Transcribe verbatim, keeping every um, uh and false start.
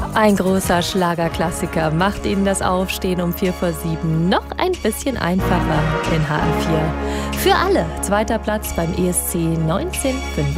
Ein großer Schlagerklassiker macht Ihnen das Aufstehen um vier vor sieben noch ein bisschen einfacher in H R vier. Für alle zweiter Platz beim E S C neunzehnhundertfünfundachtzig.